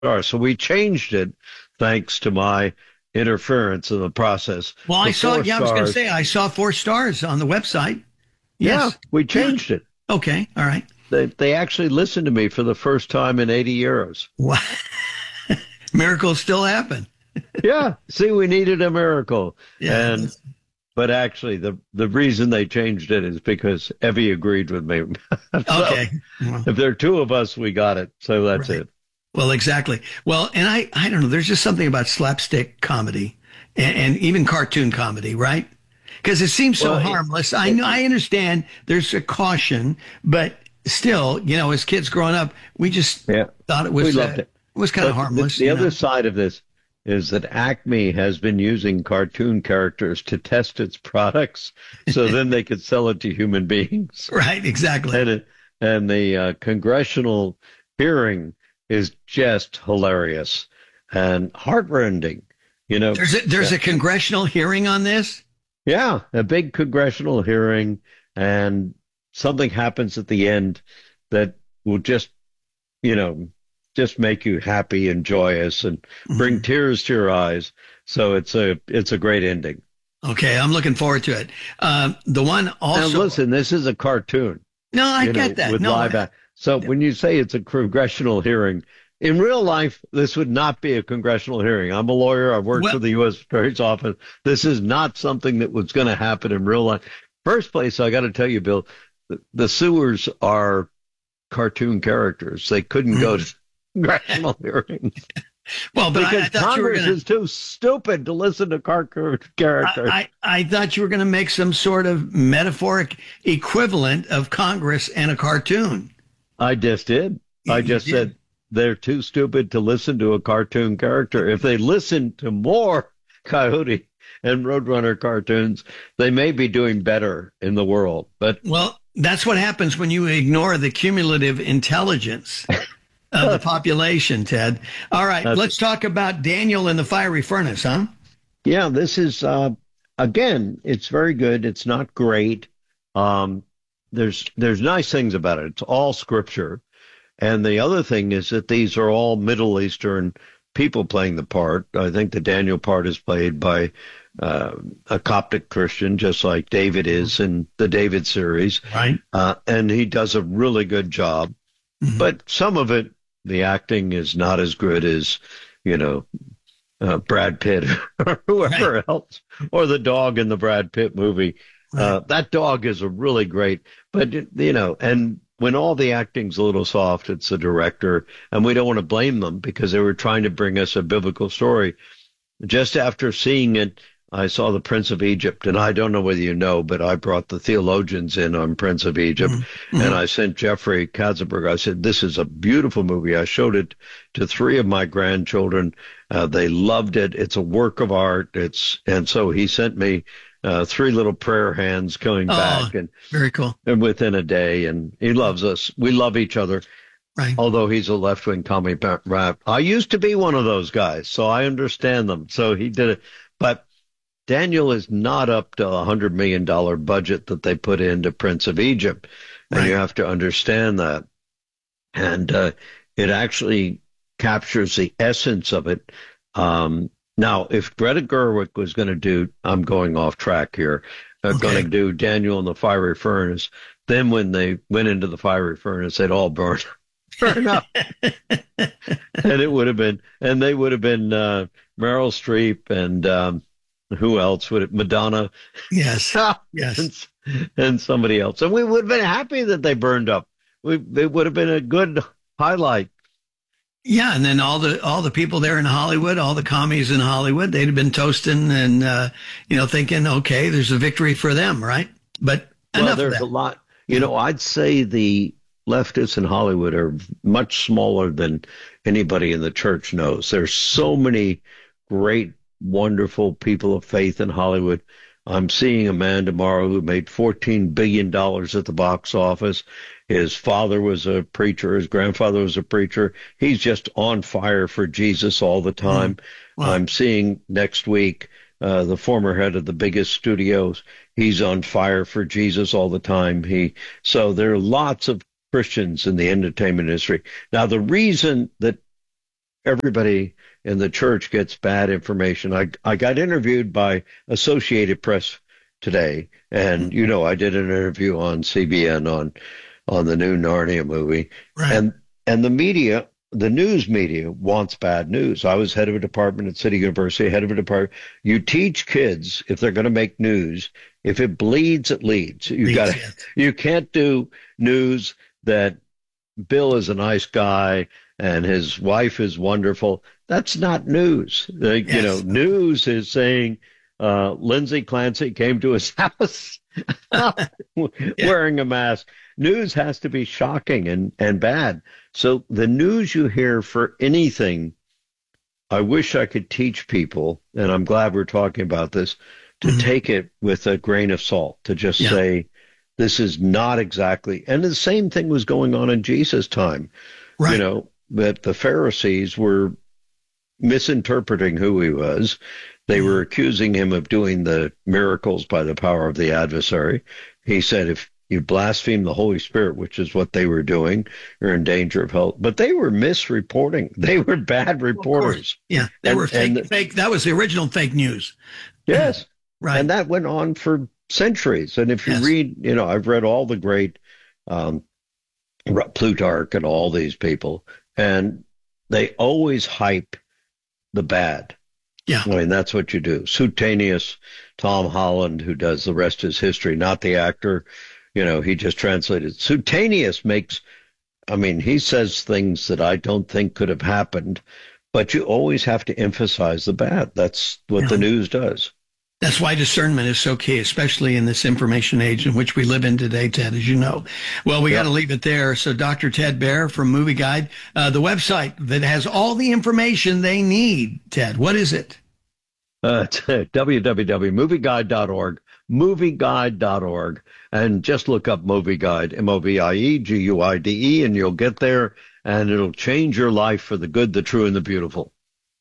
stars. So we changed it thanks to my interference in the process Well, to I saw, four yeah, I was going to stars. say, I saw 4 stars on the website. Yeah, Yes. we Yeah. changed it. Okay. All right. They actually listened to me for the first time in 80 years. Wow. Miracles still happen. Yeah, see, we needed a miracle. Yeah. And but actually the reason they changed it is because Evie agreed with me. So Okay. Well, if there are two of us, we got it. So that's right. it. Well, exactly. Well, and I don't know. There's just something about slapstick comedy and even cartoon comedy, right? Because it seems so Well, harmless. it, I understand there's a caution, but still, as kids growing up, we just yeah, thought we loved it. it was kind of But harmless, the other side of this is that Acme has been using cartoon characters to test its products, so then they could sell it to human beings. Right? Exactly. And the congressional hearing is just hilarious and heartrending. You know, There's a congressional hearing on this. yeah, a big congressional hearing, and something happens at the end that will you know, just make you happy and joyous and bring Mhm. tears to your eyes. So it's a great ending. Okay, I'm looking forward to it. The one Now also. listen, this is a cartoon, No, I get that. with No, live act. So when you say it's a congressional hearing, in real life, this would not be a congressional hearing. I'm a lawyer. I've worked well, for the U.S. Attorney's Office. This is not something that was going to happen in real life. First place, I got to tell you, Bill, the sewers are cartoon characters. They couldn't go to congressional hearings well, but I because thought you were Congress gonna. is too stupid to listen to cartoon characters. I thought you were gonna make some sort of metaphoric equivalent of Congress and a cartoon. I just did. I You just did. said they're too stupid to listen to a cartoon character. If they listen to more Coyote and Roadrunner cartoons, they may be doing better in the world. But Well, that's what happens when you ignore the cumulative intelligence of the population, Ted. All right, that's let's talk about Daniel in the fiery furnace, huh? yeah, this is again, it's very good. It's not great. Um, there's nice things about it. It's all scripture. And the other thing is that these are all Middle Eastern people playing the part. I think the Daniel part is played by a Coptic Christian, just like David is in the David series. Right. And he does a really good job. Mhm. But some of it, the acting is not as good as, you know, Brad Pitt or Right. whoever else, or the dog in the Brad Pitt movie. Right. That dog is a really great, but and when all the acting's a little soft, it's the director, and we don't want to blame them because they were trying to bring us a biblical story. Just after seeing it, I saw the Prince of Egypt, and I don't know whether you know, but I brought the theologians in on Prince of Egypt, Mhm. and Mhm. I sent Jeffrey Katzenberg. I said, "This is a beautiful movie." I showed it to three of my grandchildren. They loved it. It's a work of art. And so he sent me three little prayer hands coming Oh, back, very cool. and within a day, and he loves us. We love each other, Right. although he's a left-wing commie rap. I used to be one of those guys, so I understand them. So he did it. But Daniel is not up to $100 million budget that they put into Prince of Egypt, and you Right. have to understand that. And it actually captures the essence of it. Now, if Greta Gerwig was going to do, I'm going off track here, going Okay. to do Daniel in the fiery furnace, then when they went into the fiery furnace, they'd all burn up, and it would have been, and they would have been Meryl Streep and who else would it? Madonna Yes. Yes. and, and somebody else, and we would have been happy that they burned up. It would have been a good highlight. Yeah, and then all the people there in Hollywood, all the commies in Hollywood, they'd have been toasting and thinking, okay, there's a victory for them, right? But Well, enough of there's that. a lot. Yeah. I'd say the leftists in Hollywood are much smaller than anybody in the church knows. There's so many great, wonderful people of faith in Hollywood. I'm seeing a man tomorrow who made $14 billion at the box office. His father was a preacher. His grandfather was a preacher. He's just on fire for Jesus all the Mhm. time. Wow. I'm seeing next week the former head of the biggest studios. He's on fire for Jesus all the time. So there are lots of Christians in the entertainment industry. Now, the reason that everybody in the church gets bad information. I got interviewed by Associated Press today, and I did an interview on CBN on the new Narnia movie, right. and the media. The news media wants bad news. I was head of a department at City University, head of a department. You teach kids, if they're going to make news, if it bleeds, it leads. You can't do news that Bill is a nice guy and his wife is wonderful. That's not news. News is saying Lindsay Clancy came to his house wearing a mask. News has to be shocking and bad. So the news you hear for anything, I wish I could teach people, and I'm glad we're talking about this, to take it with a grain of salt, to just say, this is not exactly. And the same thing was going on in Jesus' time. Right. That the Pharisees were misinterpreting who he was. They were accusing him of doing the miracles by the power of the adversary. He said, if you blaspheme the Holy Spirit, which is what they were doing, you're in danger of hell. But they were misreporting. They were bad reporters. Yeah, they were fake. That was the original fake news. Yes. Right. And that went on for centuries. And if you read, I've read all the great Plutarch and all these people, and they always hype the bad. Yeah. I mean, that's what you do. Suetonius, Tom Holland, who does The Rest is History, not the actor, he just translated. Suetonius he says things that I don't think could have happened, but you always have to emphasize the bad. That's what the news does. That's why discernment is so key, especially in this information age in which we live in today, Ted, as you know. Well, we got to leave it there. So Dr. Ted Baehr from Movie Guide, the website that has all the information they need, Ted, what is it? It's www.movieguide.org, movieguide.org, and just look up Movie Guide, MOVIEGUIDE, and you'll get there, and it'll change your life for the good, the true, and the beautiful.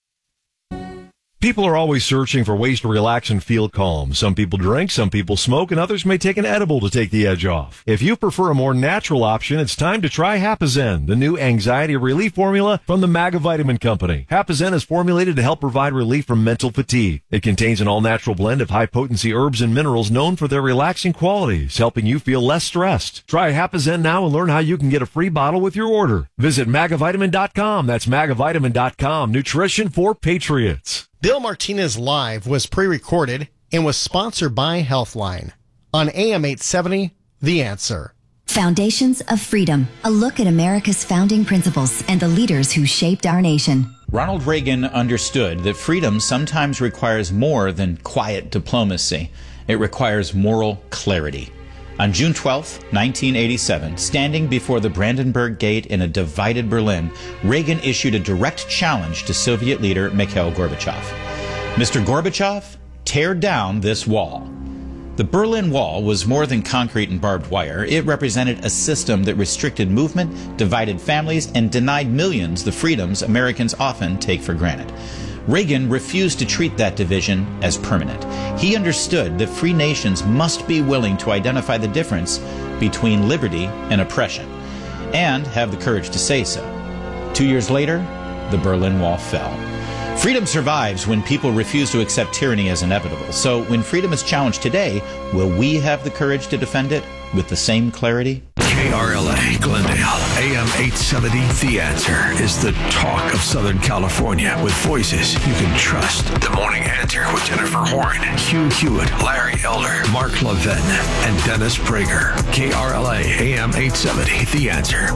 People are always searching for ways to relax and feel calm. Some people drink, some people smoke, and others may take an edible to take the edge off. If you prefer a more natural option, it's time to try Hapazen, the new anxiety relief formula from the Magavitamin Company. Hapazen is formulated to help provide relief from mental fatigue. It contains an all-natural blend of high-potency herbs and minerals known for their relaxing qualities, helping you feel less stressed. Try Hapazen now and learn how you can get a free bottle with your order. Visit Magavitamin.com. That's Magavitamin.com. Nutrition for Patriots. Bill Martinez Live was pre-recorded and was sponsored by Healthline. On AM 870, The Answer. Foundations of Freedom, a look at America's founding principles and the leaders who shaped our nation. Ronald Reagan understood that freedom sometimes requires more than quiet diplomacy. It requires moral clarity. On June 12, 1987, standing before the Brandenburg Gate in a divided Berlin, Reagan issued a direct challenge to Soviet leader Mikhail Gorbachev. Mr. Gorbachev, tear down this wall. The Berlin Wall was more than concrete and barbed wire. It represented a system that restricted movement, divided families, and denied millions the freedoms Americans often take for granted. Reagan refused to treat that division as permanent. He understood that free nations must be willing to identify the difference between liberty and oppression, and have the courage to say so. 2 years later, the Berlin Wall fell. Freedom survives when people refuse to accept tyranny as inevitable. So when freedom is challenged today, will we have the courage to defend it with the same clarity? KRLA, Glendale, AM 870, The Answer is the talk of Southern California with voices you can trust. The Morning Answer with Jennifer Horn, Hugh Hewitt, Larry Elder, Mark Levin, and Dennis Prager. KRLA, AM 870, The Answer.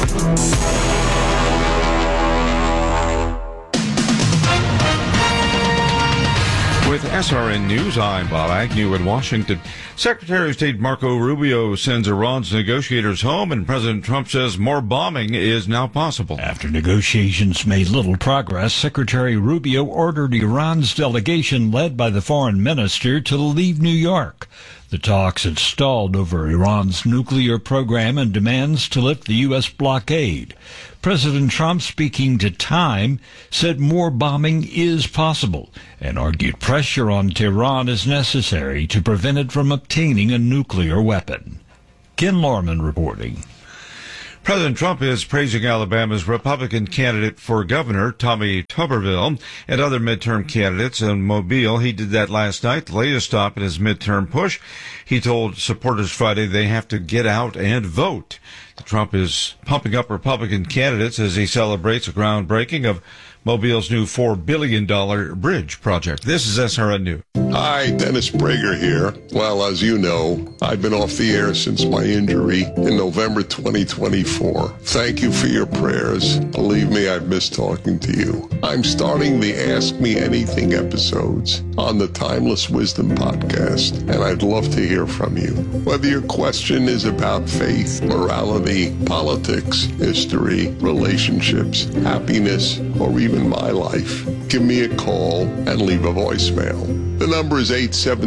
With SRN News, I'm Bob Agnew in Washington. Secretary of State Marco Rubio sends Iran's negotiators home, and President Trump says more bombing is now possible. After negotiations made little progress, Secretary Rubio ordered Iran's delegation, led by the foreign minister, to leave New York. The talks had stalled over Iran's nuclear program and demands to lift the U.S. blockade. President Trump, speaking to Time, said more bombing is possible and argued pressure on Tehran is necessary to prevent it from obtaining a nuclear weapon. Ken Lorman reporting. President Trump is praising Alabama's Republican candidate for governor, Tommy Tuberville, and other midterm candidates in Mobile. He did that last night, the latest stop in his midterm push. He told supporters Friday they have to get out and vote. Trump is pumping up Republican candidates as he celebrates the groundbreaking of Mobile's new $4 billion bridge project. This is SRN News. Hi, Dennis Prager here. Well, as you know, I've been off the air since my injury in November 2024. Thank you for your prayers. Believe me, I've missed talking to you. I'm starting the Ask Me Anything episodes on the Timeless Wisdom podcast, and I'd love to hear from you. Whether your question is about faith, morality, politics, history, relationships, happiness, or even my life, give me a call and leave a voicemail. The number is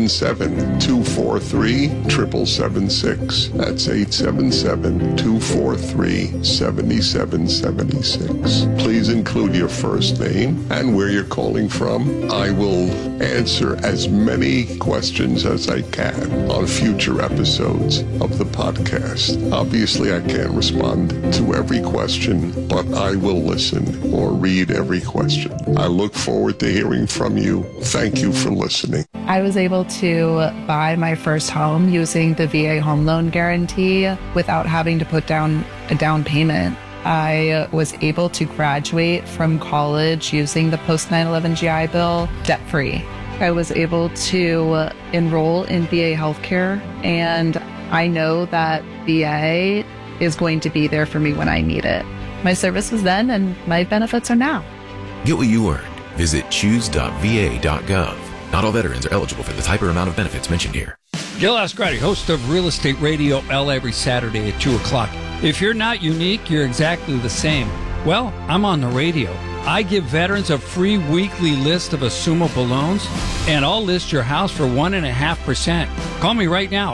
877-243-7776. That's 877-243-7776. Please include your first name and where you're calling from. I will answer as many questions as I can on future episodes of the podcast. Obviously, I can't respond to every question, but I will listen or read every question. I look forward to hearing from you. Thank you for listening. I was able to buy my first home using the VA home loan guarantee without having to put down a down payment. I was able to graduate from college using the post 9/11 GI Bill debt-free. I was able to enroll in VA healthcare, and I know that VA is going to be there for me when I need it. My service was then, and my benefits are now. Get what you earned. Visit choose.va.gov. Not all veterans are eligible for the type or amount of benefits mentioned here. Gil Ascardi, host of Real Estate Radio L every Saturday at 2 o'clock. If you're not unique, you're exactly the same. Well, I'm on the radio. I give veterans a free weekly list of assumable loans, and I'll list your house for 1.5%. Call me right now,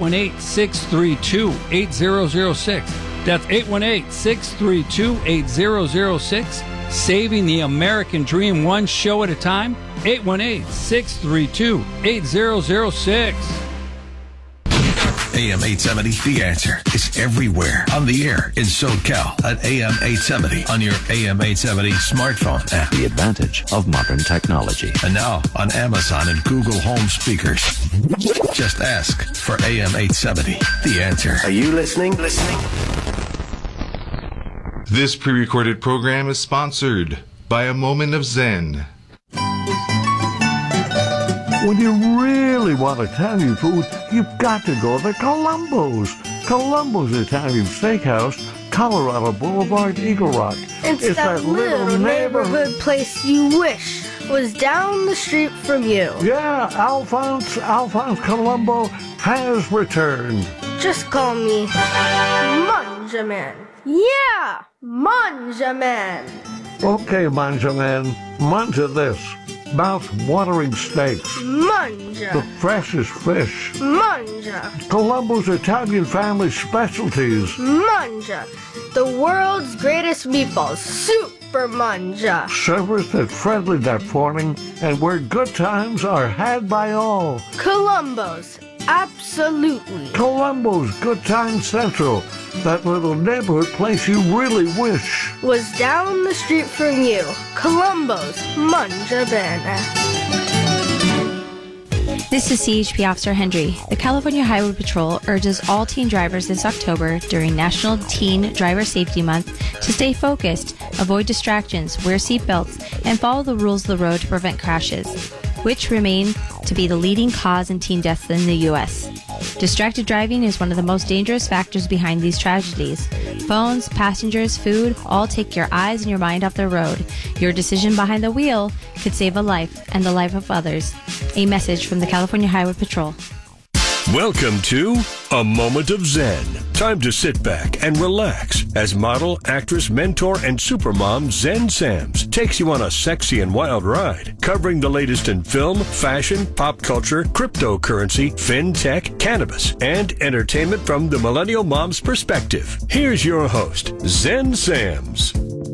818-632-8006. That's 818-632-8006. Saving the American dream one show at a time. 818-632-8006. AM 870, The Answer, is everywhere on the air in SoCal at AM 870 on your AM 870 smartphone app. The advantage of modern technology. And now on Amazon and Google Home speakers. Just ask for AM 870, The Answer. Are you listening? This pre-recorded program is sponsored by A Moment of Zen. When you really want Italian food, you've got to go to Columbo's. Columbo's Italian Steakhouse, Colorado Boulevard, Eagle Rock. It's that little neighborhood place you wish was down the street from you. Yeah, Alphonse Columbo has returned. Just call me Manjaman. Yeah, Manjaman. Okay, Manjaman, manja this. Mouth-watering steaks. Manja. The freshest fish. Manja. Columbo's Italian family specialties. Manja. The world's greatest meatballs. Super Manja. Serviced at friendly that morning, and where good times are had by all. Columbo's. Absolutely. Columbo's Good Time Central. That little neighborhood place you really wish was down the street from you. Columbo's Manja Bene. This is CHP Officer Hendry. The California Highway Patrol urges all teen drivers this October during National Teen Driver Safety Month to stay focused, avoid distractions, wear seatbelts, and follow the rules of the road to prevent crashes, which remain to be the leading cause in teen deaths in the U.S. Distracted driving is one of the most dangerous factors behind these tragedies. Phones, passengers, food, all take your eyes and your mind off the road. Your decision behind the wheel could save a life and the life of others. A message from the California Highway Patrol. Welcome to A Moment of Zen. Time to sit back and relax as model, actress, mentor, and supermom Zen Sams takes you on a sexy and wild ride, covering the latest in film, fashion, pop culture, cryptocurrency, fintech, cannabis, and entertainment from the millennial mom's perspective. Here's your host, Zen Sams.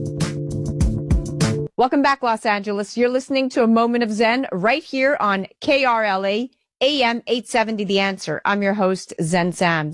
Welcome back, Los Angeles. You're listening to A Moment of Zen right here on KRLA AM 870 The Answer. I'm your host, Zen Sams.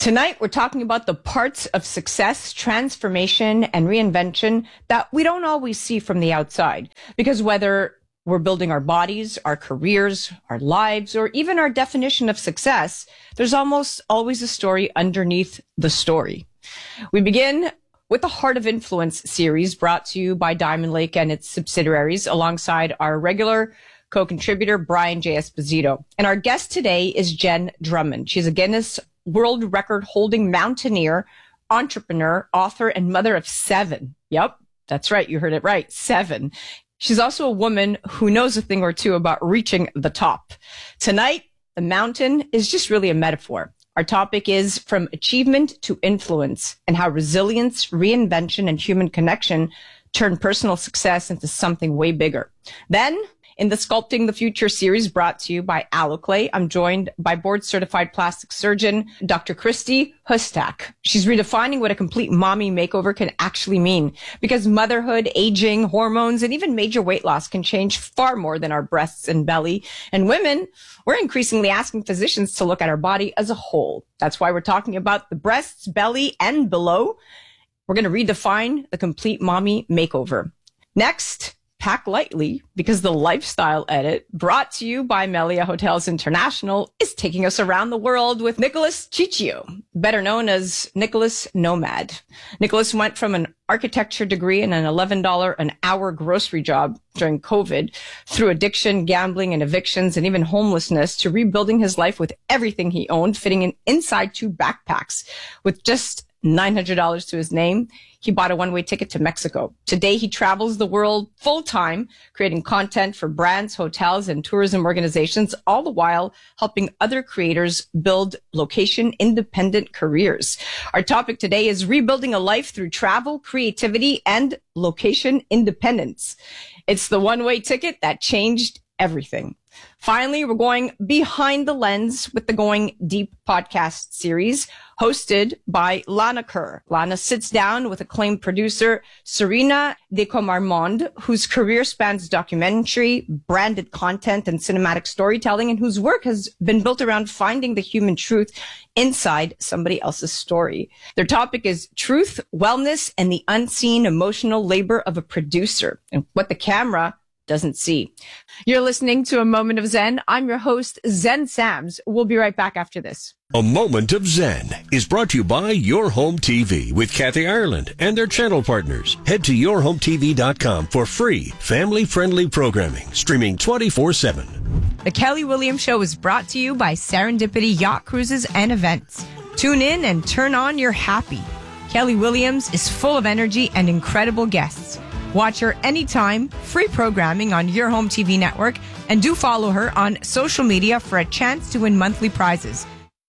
Tonight, we're talking about the parts of success, transformation, and reinvention that we don't always see from the outside. Because whether we're building our bodies, our careers, our lives, or even our definition of success, there's almost always a story underneath the story. We begin with the Heart of Influence series brought to you by Diamond Lake and its subsidiaries alongside our regular co-contributor, Brian J. Esposito. And our guest today is Jen Drummond. She's a Guinness World Record holding mountaineer, entrepreneur, author, and mother of 7. Yep, that's right. You heard it right. 7. She's also a woman who knows a thing or two about reaching the top. Tonight, the mountain is just really a metaphor. Our topic is from achievement to influence and how resilience, reinvention, and human connection turn personal success into something way bigger. Then, in the Sculpting the Future series brought to you by Alloclay, I'm joined by board-certified plastic surgeon, Dr. Christy Hustak. She's redefining what a complete mommy makeover can actually mean, because motherhood, aging, hormones, and even major weight loss can change far more than our breasts and belly. And women, we're increasingly asking physicians to look at our body as a whole. That's why we're talking about the breasts, belly, and below. We're going to redefine the complete mommy makeover. Next, pack lightly, because the lifestyle edit, brought to you by Melia Hotels International, is taking us around the world with Nicholas Ciccio, better known as Nicholas Nomad. Nicholas went from an architecture degree and an $11 an hour grocery job during COVID through addiction, gambling, and evictions, and even homelessness, to rebuilding his life with everything he owned, fitting inside 2 backpacks. With just $900 to his name, he bought a one-way ticket to Mexico. Today, he travels the world full-time, creating content for brands, hotels, and tourism organizations, all the while helping other creators build location-independent careers. Our topic today is rebuilding a life through travel, creativity, and location independence. It's the one-way ticket that changed everything. Finally, we're going behind the lens with the Going Deep podcast series, hosted by Lana Kerr. Lana sits down with acclaimed producer Serena Descomarmond, whose career spans documentary, branded content, and cinematic storytelling, and whose work has been built around finding the human truth inside somebody else's story. Their topic is truth, wellness, and the unseen emotional labor of a producer, and what the camera doesn't see. You're listening to A Moment of Zen. I'm your host, Zen Sams. We'll be right back after this. A Moment of Zen is brought to you by Your Home TV with Kathy Ireland and their channel partners. Head to yourhometv.com for free, family-friendly programming, streaming 24/7. The Kelly Williams Show is brought to you by Serendipity Yacht Cruises and Events. Tune in and turn on your happy. Kelly Williams is full of energy and incredible guests. Watch her anytime, free programming on Your Home TV network, and do follow her on social media for a chance to win monthly prizes.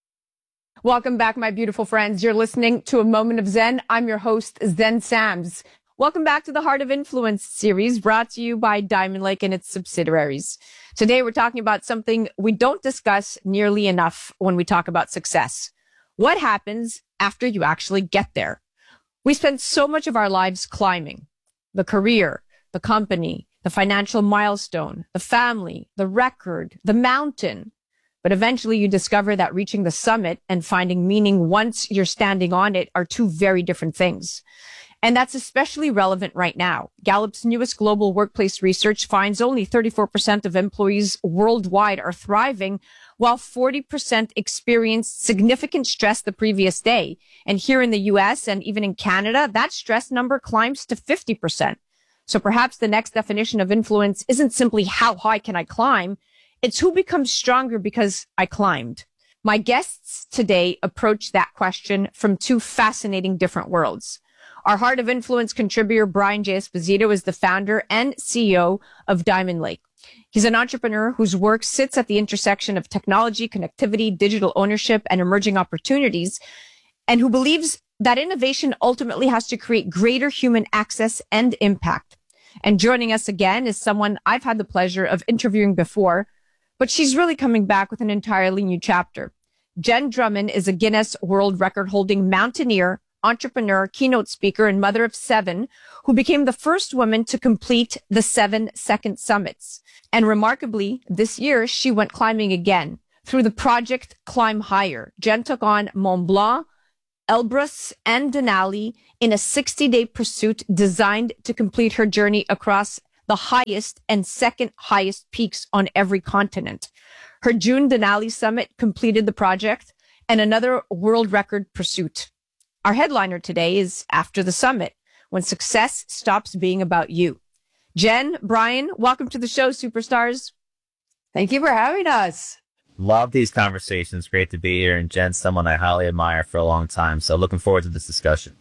Welcome back, my beautiful friends. You're listening to A Moment of Zen. I'm your host, Zen Sams. Welcome back to the Heart of Influence series brought to you by Diamond Lake and its subsidiaries. Today, we're talking about something we don't discuss nearly enough when we talk about success. What happens after you actually get there? We spend so much of our lives climbing. The career, the company, the financial milestone, the family, the record, the mountain. But eventually you discover that reaching the summit and finding meaning once you're standing on it are 2 very different things. And that's especially relevant right now. Gallup's newest global workplace research finds only 34% of employees worldwide are thriving, while 40% experienced significant stress the previous day. And here in the US and even in Canada, that stress number climbs to 50%. So perhaps the next definition of influence isn't simply how high can I climb? It's who becomes stronger because I climbed. My guests today approach that question from 2 fascinating different worlds. Our Heart of Influence contributor, Brian J. Esposito, is the founder and CEO of Diamond Lake. He's an entrepreneur whose work sits at the intersection of technology, connectivity, digital ownership, and emerging opportunities, and who believes that innovation ultimately has to create greater human access and impact. And joining us again is someone I've had the pleasure of interviewing before, but she's really coming back with an entirely new chapter. Jen Drummond is a Guinness World Record holding mountaineer, entrepreneur, keynote speaker, and mother of 7, who became the first woman to complete the 7 second summits. And remarkably, this year, she went climbing again. Through the project Climb Higher, Jen took on Mont Blanc, Elbrus, and Denali in a 60-day pursuit designed to complete her journey across the highest and second highest peaks on every continent. Her June Denali summit completed the project and another world record pursuit. Our headliner today is After the Summit, when success stops being about you. Jen, Brian, welcome to the show, superstars. Thank you for having us. Love these conversations. Great to be here. And Jen's someone I highly admire for a long time. So looking forward to this discussion.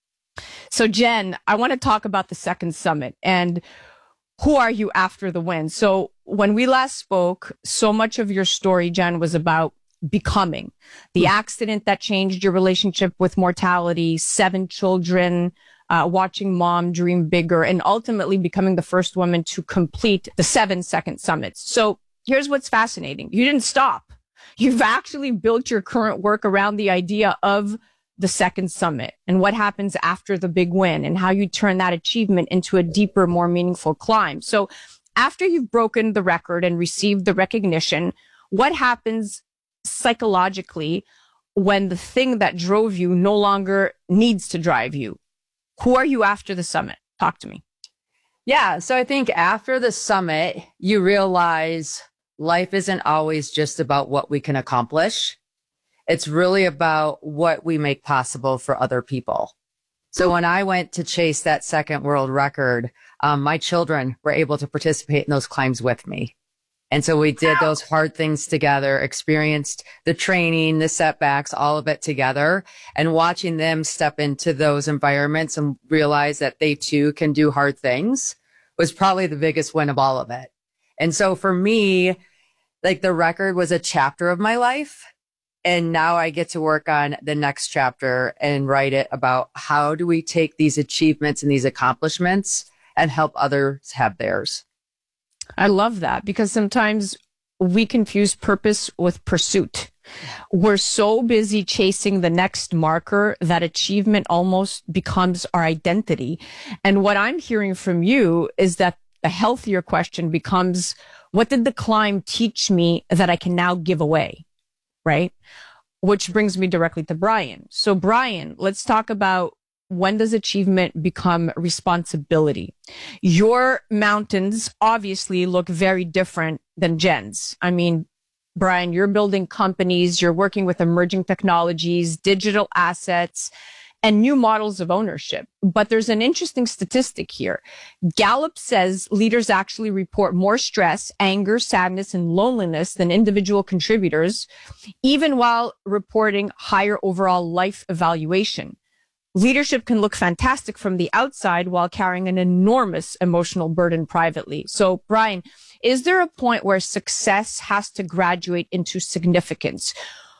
So Jen, I want to talk about the second summit and who are you after the win? So when we last spoke, so much of your story, Jen, was about becoming. The accident that changed your relationship with mortality, 7 children, watching mom dream bigger, and ultimately becoming the first woman to complete the 7 second summits. So here's what's fascinating. You didn't stop. You've actually built your current work around the idea of the second summit and what happens after the big win and how you turn that achievement into a deeper, more meaningful climb. So after you've broken the record and received the recognition, what happens psychologically when the thing that drove you no longer needs to drive you? Who are you after the summit? Talk to me. Yeah. So I think after the summit, you realize life isn't always just about what we can accomplish. It's really about what we make possible for other people. So when I went to chase that second world record, my children were able to participate in those climbs with me. And so we did those hard things together, experienced the training, the setbacks, all of it together, and watching them step into those environments and realize that they too can do hard things was probably the biggest win of all of it. And so for me, like the record was a chapter of my life. And now I get to work on the next chapter and write it about how do we take these achievements and these accomplishments and help others have theirs. I love that because sometimes we confuse purpose with pursuit. We're so busy chasing the next marker that achievement almost becomes our identity. And what I'm hearing from you is that the healthier question becomes, what did the climb teach me that I can now give away? Right? Which brings me directly to Brian. So Brian, let's talk about when does achievement become responsibility? Your mountains obviously look very different than Jen's. I mean, Brian, you're building companies, you're working with emerging technologies, digital assets, and new models of ownership. But there's an interesting statistic here. Gallup says leaders actually report more stress, anger, sadness, and loneliness than individual contributors, even while reporting higher overall life evaluation. Leadership can look fantastic from the outside while carrying an enormous emotional burden privately. So, Brian, is there a point where success has to graduate into significance?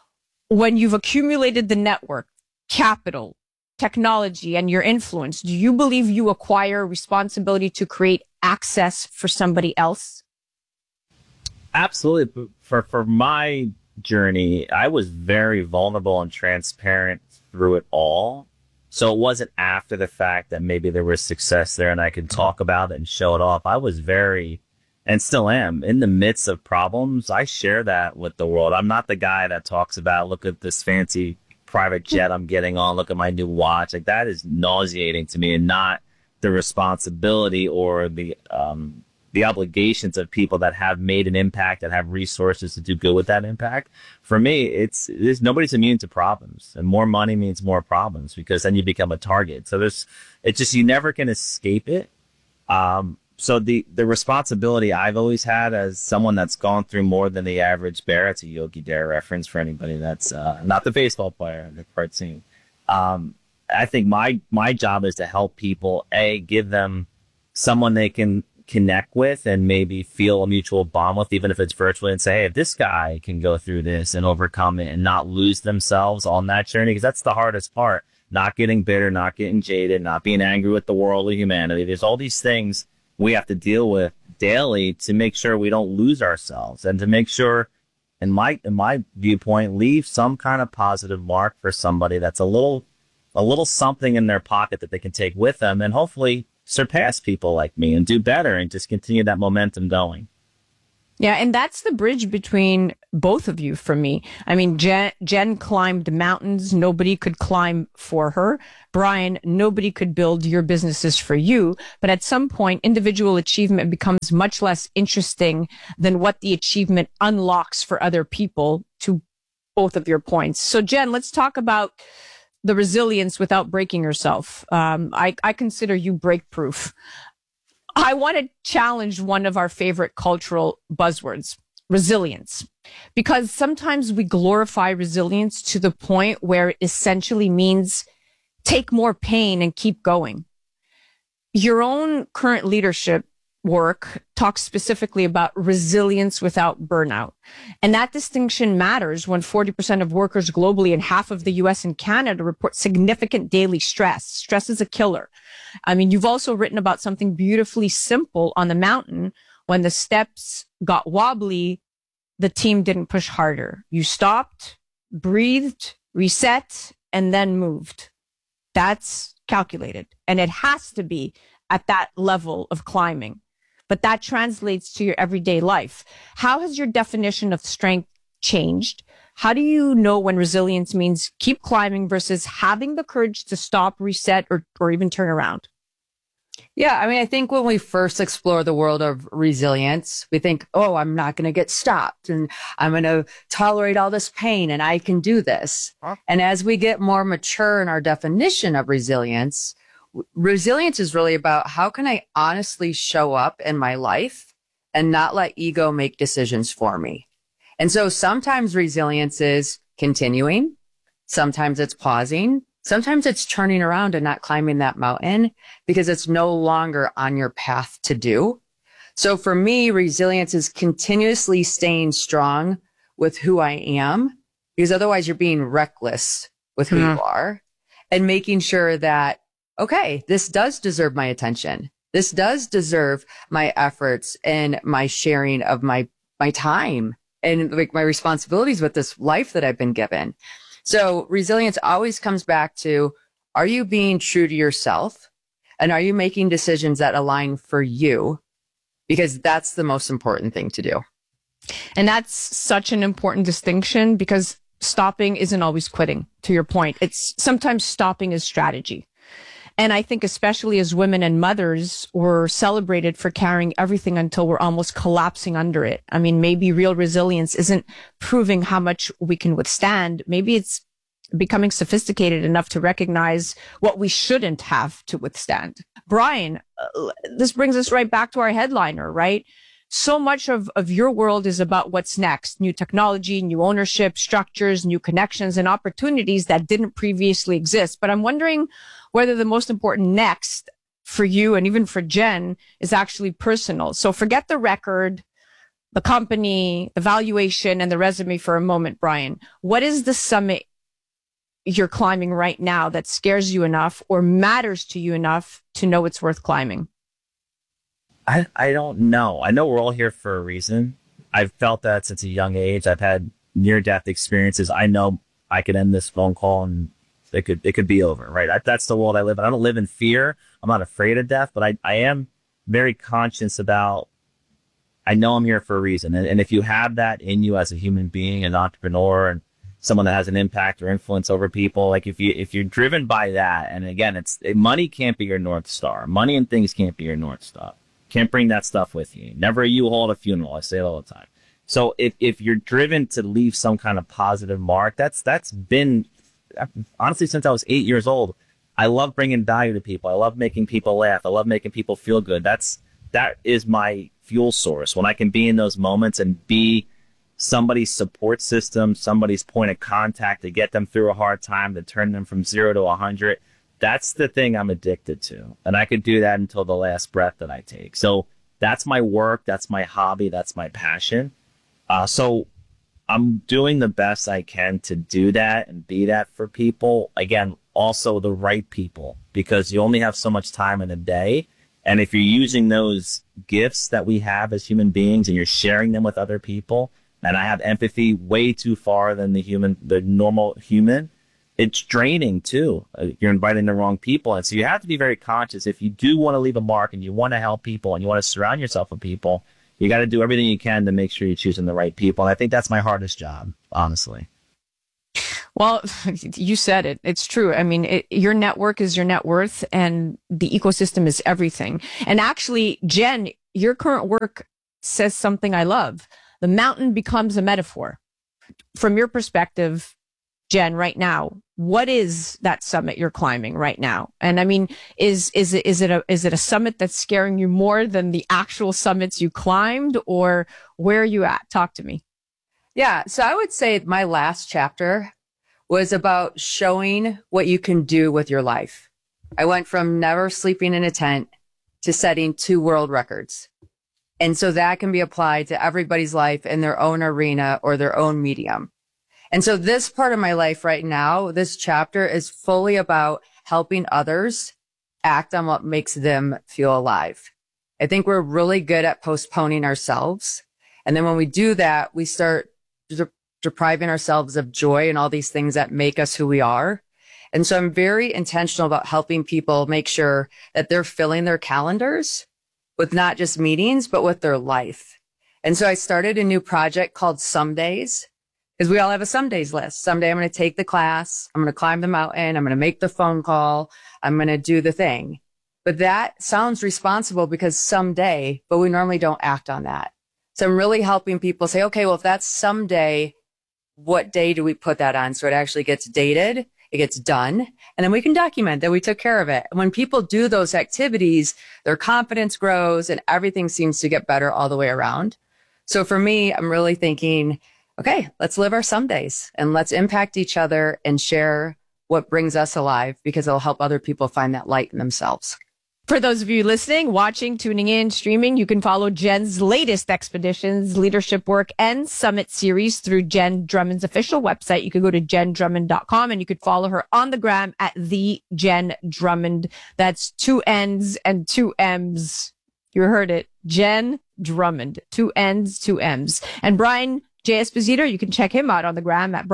When you've accumulated the network, capital, technology, and your influence, do you believe you acquire responsibility to create access for somebody else? Absolutely. For my journey, I was very vulnerable and transparent through it all. So it wasn't after the fact that maybe there was success there and I could talk about it and show it off. I was very, and still am, in the midst of problems. I share that with the world. I'm not the guy that talks about, look at this fancy private jet I'm getting on, look at my new watch. Like, that is nauseating to me, and not the responsibility or the obligations of people that have made an impact, that have resources to do good with that impact. For me, it's nobody's immune to problems, and more money means more problems, because then you become a target. So it's just, you never can escape it. So the responsibility I've always had as someone that's gone through more than the average bear, it's a Yogi Bear reference for anybody that's not the baseball player, the cartoon. I think my job is to help people, give them someone they can connect with and maybe feel a mutual bond with, even if it's virtually, and say, hey, if this guy can go through this and overcome it and not lose themselves on that journey, because that's the hardest part, not getting bitter, not getting jaded, not being angry with the world or humanity. There's all these things we have to deal with daily to make sure we don't lose ourselves, and to make sure, in my viewpoint, leave some kind of positive mark for somebody that's a little something in their pocket that they can take with them, and hopefully surpass people like me and do better and just continue that momentum going. Yeah, and that's the bridge between both of you for me. I mean, Jen climbed mountains nobody could climb for her. Brian, nobody could build your businesses for you. But at some point, individual achievement becomes much less interesting than what the achievement unlocks for other people, to both of your points. So Jen, let's talk about the resilience without breaking yourself. I consider you break proof. I want to challenge one of our favorite cultural buzzwords, resilience, because sometimes we glorify resilience to the point where it essentially means take more pain and keep going. Your own current leadership work talks specifically about resilience without burnout. And that distinction matters when 40% of workers globally and half of the US and Canada report significant daily stress. Stress is a killer. I mean, you've also written about something beautifully simple on the mountain. When the steps got wobbly, the team didn't push harder. You stopped, breathed, reset, and then moved. That's calculated. And it has to be at that level of climbing. But that translates to your everyday life. How has your definition of strength changed? How do you know when resilience means keep climbing versus having the courage to stop, reset, or even turn around? Yeah, I mean, I think when we first explore the world of resilience, we think, oh, I'm not going to get stopped and I'm going to tolerate all this pain and I can do this. And as we get more mature in our definition of resilience is really about how can I honestly show up in my life and not let ego make decisions for me. And so sometimes resilience is continuing. Sometimes it's pausing. Sometimes it's turning around and not climbing that mountain because it's no longer on your path to do. So for me, resilience is continuously staying strong with who I am, because otherwise you're being reckless with who you are, and making sure that, okay, this does deserve my attention. This does deserve my efforts and my sharing of my time and like my responsibilities with this life that I've been given. So resilience always comes back to, are you being true to yourself? And are you making decisions that align for you? Because that's the most important thing to do. And that's such an important distinction, because stopping isn't always quitting, to your point. It's sometimes stopping is strategy. And I think especially as women and mothers, we're celebrated for carrying everything until we're almost collapsing under it. I mean, maybe real resilience isn't proving how much we can withstand. Maybe it's becoming sophisticated enough to recognize what we shouldn't have to withstand. Brian, this brings us right back to our headliner, right? So much of your world is about what's next. New technology, new ownership structures, new connections and opportunities that didn't previously exist. But I'm wondering whether the most important next for you and even for Jen is actually personal. So forget the record, the company, the valuation, and the resume for a moment, Brian. What is the summit you're climbing right now that scares you enough or matters to you enough to know it's worth climbing? I don't know. I know we're all here for a reason. I've felt that since a young age. I've had near-death experiences. I know I could end this phone call and it could be over, right? That's the world I live in. I don't live in fear. I'm not afraid of death, but I am very conscious about, I know I'm here for a reason. And if you have that in you as a human being, an entrepreneur, and someone that has an impact or influence over people, like if you're driven by that, and again, money can't be your North Star. Money and things can't be your North Star. Can't bring that stuff with you. Never a U-Haul at a funeral. I say it all the time. So if you're driven to leave some kind of positive mark, that's been, honestly, since I was 8 years old. I love bringing value to people. I love making people laugh. I love making people feel good. That is my fuel source. When I can be in those moments and be somebody's support system, somebody's point of contact to get them through a hard time, to turn them from 0 to 100. That's the thing I'm addicted to. And I could do that until the last breath that I take. So that's my work. That's my hobby. That's my passion. So I'm doing the best I can to do that and be that for people. Again, also the right people, because you only have so much time in a day. And if you're using those gifts that we have as human beings and you're sharing them with other people, and I have empathy way too far than the normal human, it's draining too. You're inviting the wrong people. And so you have to be very conscious. If you do want to leave a mark and you want to help people and you want to surround yourself with people, you got to do everything you can to make sure you're choosing the right people. And I think that's my hardest job, honestly. Well, you said it. It's true. I mean, your network is your net worth, and the ecosystem is everything. And actually, Jen, your current work says something I love. The mountain becomes a metaphor. From your perspective, Jen, right now, what is that summit you're climbing right now? And I mean, is it a summit that's scaring you more than the actual summits you climbed, or where are you at? Talk to me. Yeah. So I would say my last chapter was about showing what you can do with your life. I went from never sleeping in a tent to setting 2 world records. And so that can be applied to everybody's life in their own arena or their own medium. And so this part of my life right now, this chapter is fully about helping others act on what makes them feel alive. I think we're really good at postponing ourselves. And then when we do that, we start depriving ourselves of joy and all these things that make us who we are. And so I'm very intentional about helping people make sure that they're filling their calendars with not just meetings, but with their life. And so I started a new project called Some Days, because we all have a some days list. Someday I'm going to take the class. I'm going to climb the mountain. I'm going to make the phone call. I'm going to do the thing. But that sounds responsible because someday, but we normally don't act on that. So I'm really helping people say, okay, well, if that's someday, what day do we put that on? So it actually gets dated, it gets done, and then we can document that we took care of it. And when people do those activities, their confidence grows and everything seems to get better all the way around. So for me, I'm really thinking, okay, let's live our some days and let's impact each other and share what brings us alive, because it'll help other people find that light in themselves. For those of you listening, watching, tuning in, streaming, you can follow Jen's latest expeditions, leadership work, and summit series through Jen Drummond's official website. You could go to jendrummond.com and you could follow her on the gram at the Jen Drummond. That's 2 N's and 2 M's. You heard it. Jen Drummond. 2 N's, 2 M's. And Brian J. Esposito, you can check him out on the gram at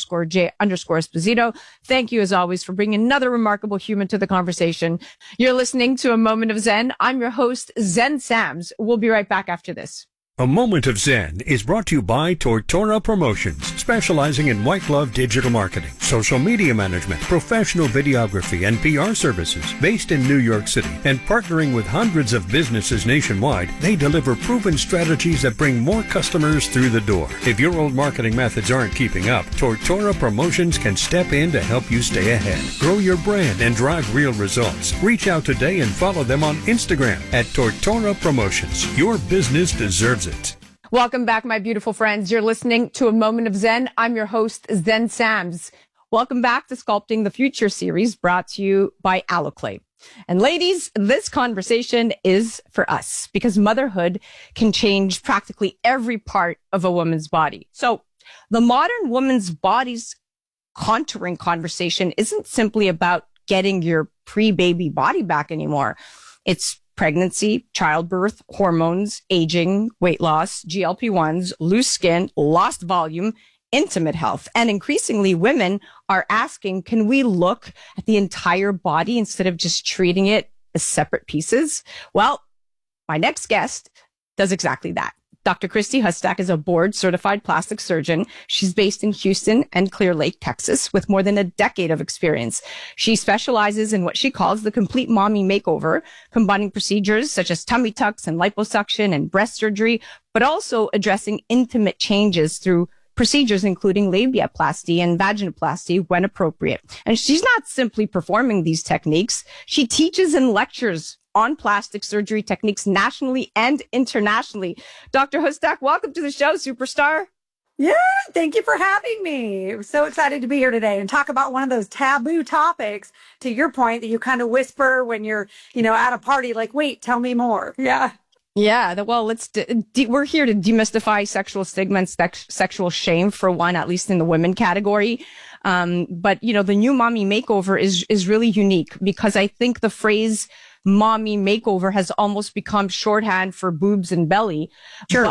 Brian_J_Esposito. Thank you, as always, for bringing another remarkable human to the conversation. You're listening to A Moment of Zen. I'm your host, Zen Sams. We'll be right back after this. A Moment of Zen is brought to you by Tortora Promotions, specializing in white glove digital marketing, social media management, professional videography, and PR services. Based in New York City and partnering with hundreds of businesses nationwide, they deliver proven strategies that bring more customers through the door. If your old marketing methods aren't keeping up, Tortora Promotions can step in to help you stay ahead. Grow your brand and drive real results. Reach out today and follow them on Instagram at Tortora Promotions. Your business deserves it. Welcome back, my beautiful friends. You're listening to A Moment of Zen. I'm your host, Zen Sams. Welcome back to Sculpting the Future series, brought to you by Alloclay. And ladies, this conversation is for us, because motherhood can change practically every part of a woman's body. So the modern woman's body's contouring conversation isn't simply about getting your pre-baby body back anymore. It's pregnancy, childbirth, hormones, aging, weight loss, GLP-1s, loose skin, lost volume, intimate health. And increasingly, women are asking, can we look at the entire body instead of just treating it as separate pieces? Well, my next guest does exactly that. Dr. Christy Hustak is a board-certified plastic surgeon. She's based in Houston and Clear Lake, Texas, with more than a decade of experience. She specializes in what she calls the complete mommy makeover, combining procedures such as tummy tucks and liposuction and breast surgery, but also addressing intimate changes through procedures including labiaplasty and vaginoplasty when appropriate. And she's not simply performing these techniques. She teaches and lectures on plastic surgery techniques nationally and internationally. Dr. Hustak, welcome to the show, superstar. Yeah, thank you for having me. I'm so excited to be here today and talk about one of those taboo topics, to your point, that you kind of whisper when you're, at a party, like, wait, tell me more. Yeah. Yeah, well, we're here to demystify sexual stigma and sexual shame, for one, at least in the women category. But, the new mommy makeover is really unique, because I think the phrase mommy makeover has almost become shorthand for boobs and belly. Sure.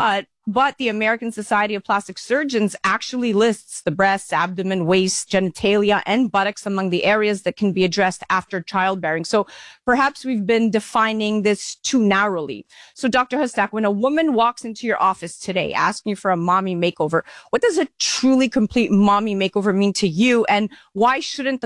but the American Society of Plastic Surgeons actually lists the breasts, abdomen, waist, genitalia, and buttocks among the areas that can be addressed after childbearing. So perhaps we've been defining this too narrowly. So Dr. Hostak, when a woman walks into your office today asking for a mommy makeover, what does a truly complete mommy makeover mean to you? And why shouldn't the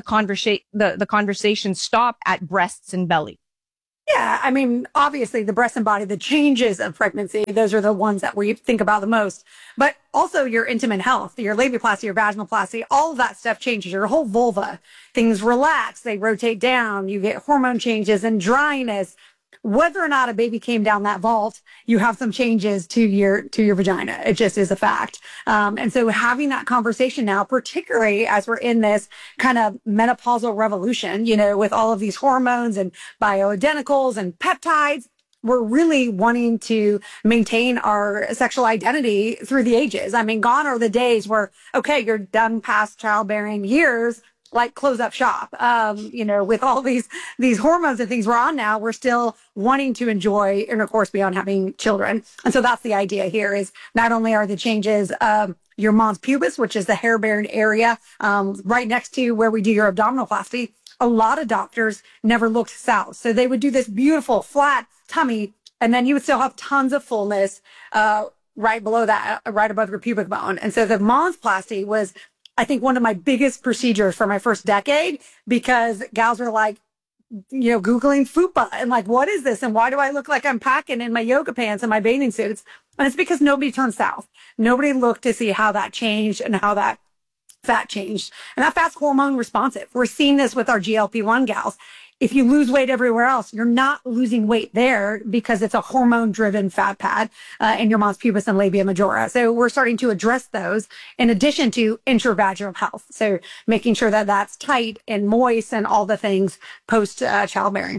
conversation stop at breasts and belly? Yeah, I mean, obviously the breast and body, the changes of pregnancy, those are the ones that we think about the most. But also your intimate health, your labiaplasty, your vaginoplasty, all of that stuff changes. Your whole vulva, things relax, they rotate down, you get hormone changes and dryness. Whether or not a baby came down that vault, you have some changes to your vagina. It just is a fact. And so having that conversation now, particularly as we're in this kind of menopausal revolution, you know, with all of these hormones and bioidenticals and peptides, we're really wanting to maintain our sexual identity through the ages. I mean, gone are the days where, okay, you're done past childbearing years, like close up shop. You know, with all these hormones and things we're on now, we're still wanting to enjoy intercourse beyond having children. And so that's the idea here, is not only are the changes your mons pubis, which is the hair bearing area, right next to where we do your abdominoplasty. A lot of doctors never looked south. So they would do this beautiful flat tummy, and then you would still have tons of fullness, right below that, right above your pubic bone. And so the monsplasty was, I think, one of my biggest procedures for my first decade, because gals are like, you know, Googling fupa and like, what is this? And why do I look like I'm packing in my yoga pants and my bathing suits? And it's because nobody turned south. Nobody looked to see how that changed and how that fat changed. And that fat's hormone responsive. We're seeing this with our GLP-1 gals. If you lose weight everywhere else, you're not losing weight there because it's a hormone-driven fat pad in your mons pubis and labia majora. So we're starting to address those in addition to intravaginal health. So making sure that that's tight and moist and all the things post childbearing.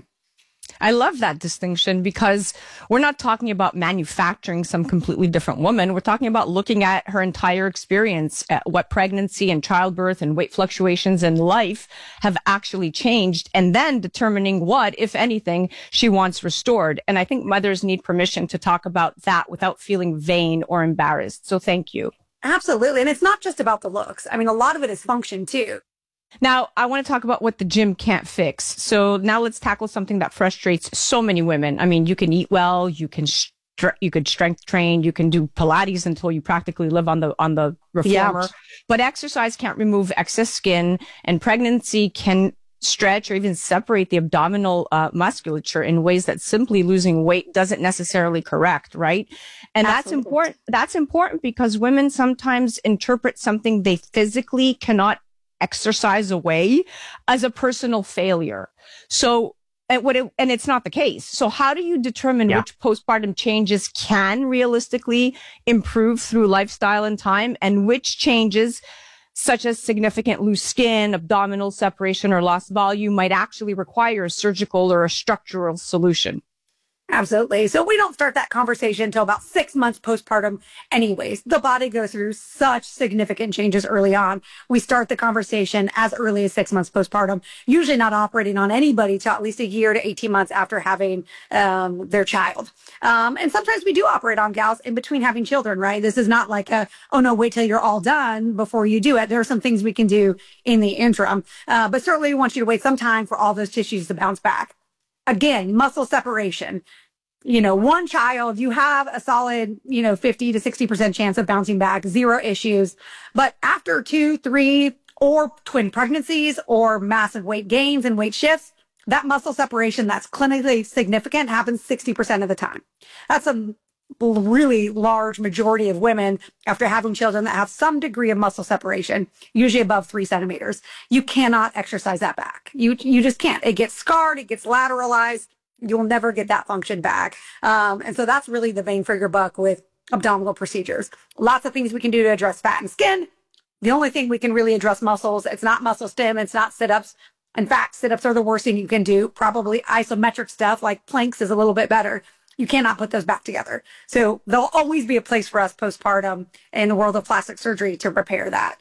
I love that distinction, because we're not talking about manufacturing some completely different woman. We're talking about looking at her entire experience, at what pregnancy and childbirth and weight fluctuations in life have actually changed, and then determining what, if anything, she wants restored. And I think mothers need permission to talk about that without feeling vain or embarrassed. So thank you. Absolutely. And it's not just about the looks. I mean, a lot of it is function too. Now, I want to talk about what the gym can't fix. So now let's tackle something that frustrates so many women. I mean, you can eat well, you can strength train, you can do Pilates until you practically live on the reformer. But exercise can't remove excess skin, and pregnancy can stretch or even separate the abdominal musculature in ways that simply losing weight doesn't necessarily correct, right? And Absolutely. That's important because women sometimes interpret something they physically cannot exercise away as a personal failure. So, and it's not the case. So how do you determine which postpartum changes can realistically improve through lifestyle and time, and which changes, such as significant loose skin, abdominal separation, or lost volume, might actually require a surgical or a structural solution? Absolutely. So we don't start that conversation until about 6 months postpartum anyways. The body goes through such significant changes early on. We start the conversation as early as 6 months postpartum, usually not operating on anybody till at least a year to 18 months after having their child. And sometimes we do operate on gals in between having children, right? This is not like oh no, wait till you're all done before you do it. There are some things we can do in the interim. But certainly we want you to wait some time for all those tissues to bounce back. Again, muscle separation. You know, one child, you have a solid, 50 to 60% chance of bouncing back, zero issues. But after 2, 3, or twin pregnancies or massive weight gains and weight shifts, that muscle separation that's clinically significant happens 60% of the time. That's a really large majority of women after having children that have some degree of muscle separation, usually above 3 centimeters. You cannot exercise that back. You just can't. It gets scarred. It gets lateralized. You'll never get that function back. And so that's really the bang for your buck with abdominal procedures. Lots of things we can do to address fat and skin. The only thing we can really address muscles, it's not muscle stim, it's not sit-ups. In fact, sit-ups are the worst thing you can do. Probably isometric stuff like planks is a little bit better. You cannot put those back together. So there'll always be a place for us postpartum in the world of plastic surgery to repair that.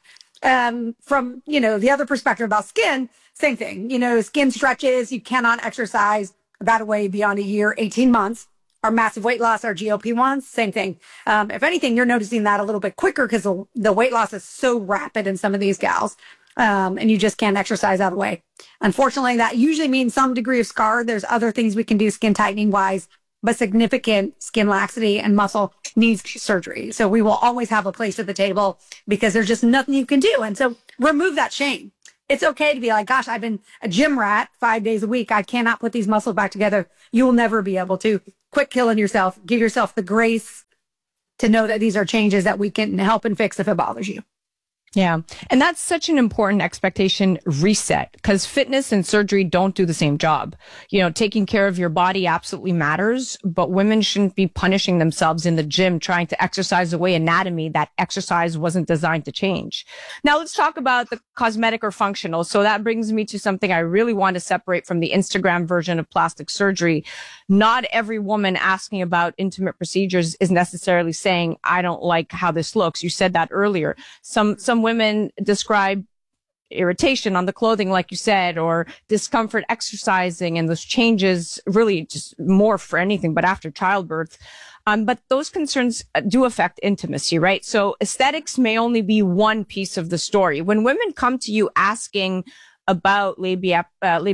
From, the other perspective about skin, same thing. Skin stretches, you cannot exercise that away beyond a year, 18 months. our massive weight loss, our GLP-1s, same thing. If anything, you're noticing that a little bit quicker because the weight loss is so rapid in some of these gals. And you just can't exercise out of the way. Unfortunately, that usually means some degree of scar. There's other things we can do skin tightening wise, but significant skin laxity and muscle needs surgery. So we will always have a place at the table because there's just nothing you can do. And so remove that shame. It's okay to be like, gosh, I've been a gym rat 5 days a week. I cannot put these muscles back together. You will never be able to. Quit killing yourself. Give yourself the grace to know that these are changes that we can help and fix if it bothers you. Yeah. And that's such an important expectation reset because fitness and surgery don't do the same job. You know, taking care of your body absolutely matters, but women shouldn't be punishing themselves in the gym trying to exercise away anatomy that exercise wasn't designed to change. Now let's talk about the cosmetic or functional. So that brings me to something I really want to separate from the Instagram version of plastic surgery. Not every woman asking about intimate procedures is necessarily saying, I don't like how this looks. You said that earlier. Some women describe irritation on the clothing, like you said, or discomfort exercising, and those changes really just more for anything but after childbirth. But those concerns do affect intimacy, right? So aesthetics may only be one piece of the story. When women come to you asking about labiaplasty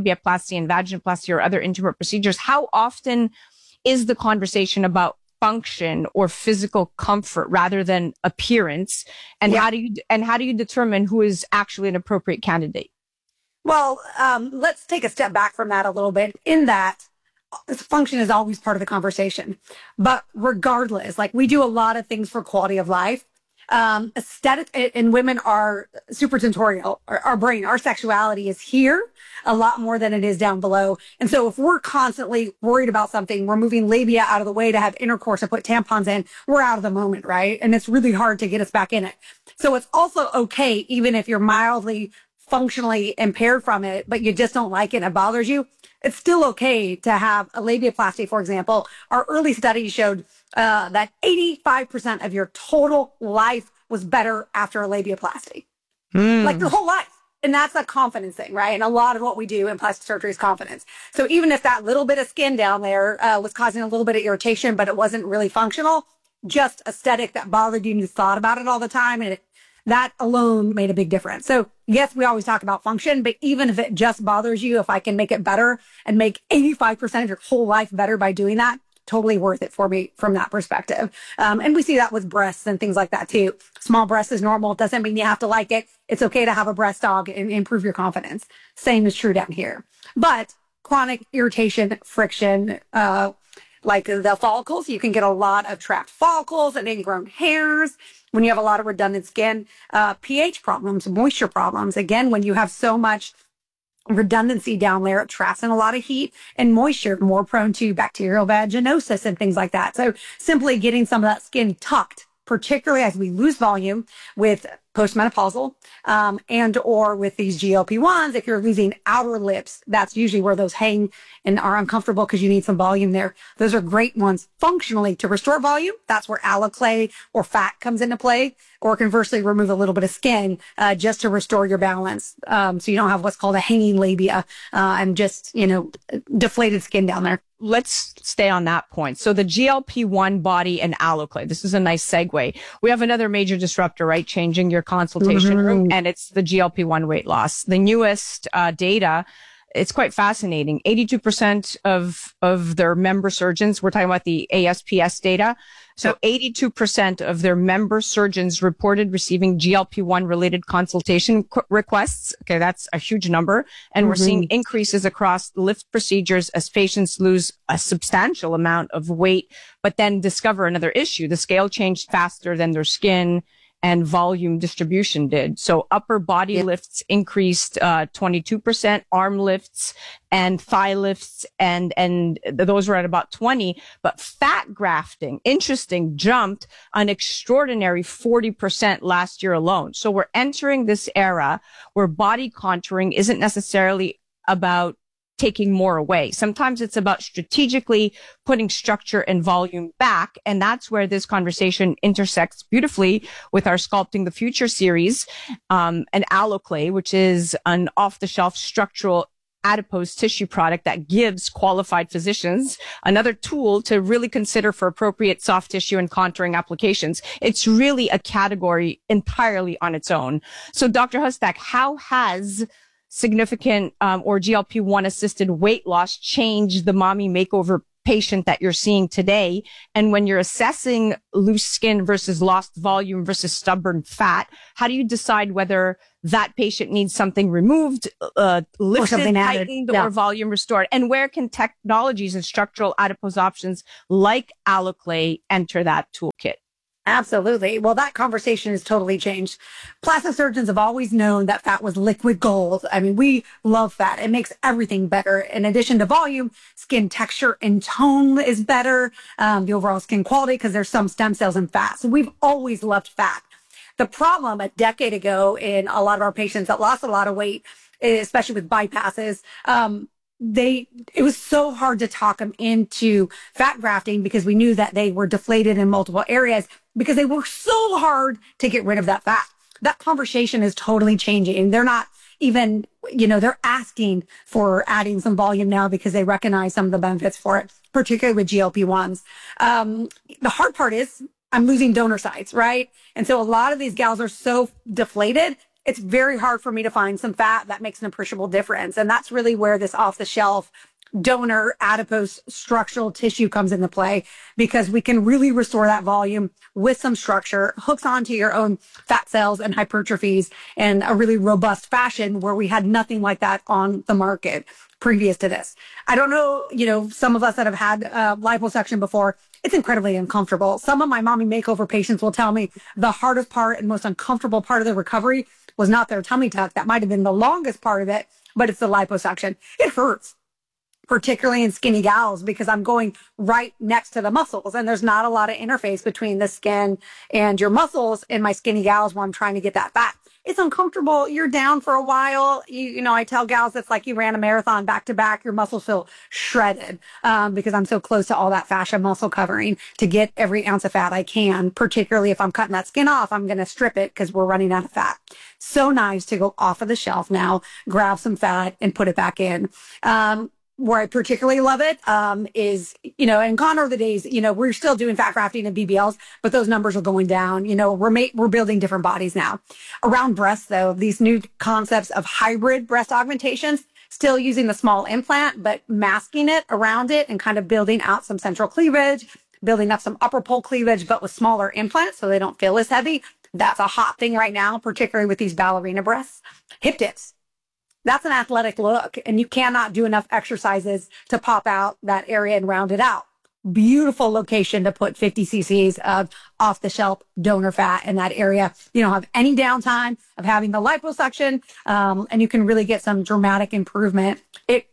and vaginoplasty or other intimate procedures, how often is the conversation about function or physical comfort rather than appearance? And how do you determine who is actually an appropriate candidate? Well, let's take a step back from that a little bit in that function is always part of the conversation. But regardless, like we do a lot of things for quality of life. Aesthetic and women are supertentorial. Our brain, our sexuality is here a lot more than it is down below. And so if we're constantly worried about something, we're moving labia out of the way to have intercourse and put tampons in, we're out of the moment, right? And it's really hard to get us back in it. So it's also okay, even if you're mildly functionally impaired from it, but you just don't like it and it bothers you. It's still okay to have a labiaplasty, for example. Our early studies showed that 85% of your total life was better after a labiaplasty. Like your whole life. And that's a confidence thing, right? And a lot of what we do in plastic surgery is confidence. So even if that little bit of skin down there was causing a little bit of irritation, but it wasn't really functional, just aesthetic that bothered you and you thought about it all the time, and that alone made a big difference. So yes, we always talk about function, but even if it just bothers you, if I can make it better and make 85% of your whole life better by doing that, totally worth it for me from that perspective. And we see that with breasts and things like that too. Small breast is normal. It doesn't mean you have to like it. It's okay to have a breast dog and improve your confidence. Same is true down here. But chronic irritation, friction, like the follicles, you can get a lot of trapped follicles and ingrown hairs when you have a lot of redundant skin, pH problems, moisture problems. Again, when you have so much redundancy down there, it traps in a lot of heat and moisture, more prone to bacterial vaginosis and things like that. So simply getting some of that skin tucked, particularly as we lose volume with postmenopausal, and or with these GLP-1s, if you're losing outer lips, that's usually where those hang and are uncomfortable because you need some volume there. Those are great ones functionally to restore volume. That's where aloclay or fat comes into play, or conversely remove a little bit of skin just to restore your balance. So you don't have what's called a hanging labia and just, deflated skin down there. Let's stay on that point. So the GLP-1 body and aloclay, this is a nice segue. We have another major disruptor, right? Changing your consultation room, and it's the GLP-1 weight loss. The newest data, it's quite fascinating. 82% of their member surgeons, we're talking about the ASPS data. So 82% of their member surgeons reported receiving GLP-1 related consultation requests. Okay, that's a huge number. And we're seeing increases across lift procedures as patients lose a substantial amount of weight, but then discover another issue. The scale changed faster than their skin and volume distribution did. So upper body lifts increased 22%, arm lifts and thigh lifts, and those were at about 20. But fat grafting, interesting, jumped an extraordinary 40% last year alone. So we're entering this era where body contouring isn't necessarily about taking more away. Sometimes it's about strategically putting structure and volume back. And that's where this conversation intersects beautifully with our Sculpting the Future series, and Aloclay, which is an off-the-shelf structural adipose tissue product that gives qualified physicians another tool to really consider for appropriate soft tissue and contouring applications. It's really a category entirely on its own. So Dr. Hustak, how has significant or GLP-1 assisted weight loss changed the mommy makeover patient that you're seeing today? And when you're assessing loose skin versus lost volume versus stubborn fat, how do you decide whether that patient needs something removed, lifted, tightened, or volume restored? And where can technologies and structural adipose options like Alloclay enter that toolkit? Absolutely. Well, that conversation has totally changed. Plastic surgeons have always known that fat was liquid gold. I mean, we love fat. It makes everything better. In addition to volume, skin texture and tone is better. The overall skin quality, because there's some stem cells in fat. So we've always loved fat. The problem a decade ago in a lot of our patients that lost a lot of weight, especially with bypasses, it was so hard to talk them into fat grafting because we knew that they were deflated in multiple areas because they were so hard to get rid of that fat. That conversation is totally changing. They're not even, they're asking for adding some volume now because they recognize some of the benefits for it, particularly with GLP-1s. The hard part is I'm losing donor sites, right? And so a lot of these gals are so deflated, it's very hard for me to find some fat that makes an appreciable difference. And that's really where this off-the-shelf donor adipose structural tissue comes into play, because we can really restore that volume with some structure, hooks onto your own fat cells and hypertrophies in a really robust fashion where we had nothing like that on the market previous to this. I don't know, some of us that have had liposuction before, it's incredibly uncomfortable. Some of my mommy makeover patients will tell me the hardest part and most uncomfortable part of the recovery was not their tummy tuck. That might have been the longest part of it, but it's the liposuction. It hurts, particularly in skinny gals, because I'm going right next to the muscles and there's not a lot of interface between the skin and your muscles in my skinny gals when I'm trying to get that fat. It's uncomfortable. You're down for a while. I tell gals it's like you ran a marathon back to back. Your muscles feel shredded because I'm so close to all that fascia muscle covering to get every ounce of fat I can, particularly if I'm cutting that skin off, I'm going to strip it because we're running out of fat. So nice to go off of the shelf now, grab some fat and put it back in. Where I particularly love it is, and gone are the days, we're still doing fat grafting and BBLs, but those numbers are going down. We're building different bodies now. Around breasts, though, these new concepts of hybrid breast augmentations, still using the small implant, but masking it around it and kind of building out some central cleavage, building up some upper pole cleavage, but with smaller implants so they don't feel as heavy. That's a hot thing right now, particularly with these ballerina breasts. Hip dips. That's an athletic look, and you cannot do enough exercises to pop out that area and round it out. Beautiful location to put 50 cc's of off-the-shelf donor fat in that area. You don't have any downtime of having the liposuction, and you can really get some dramatic improvement.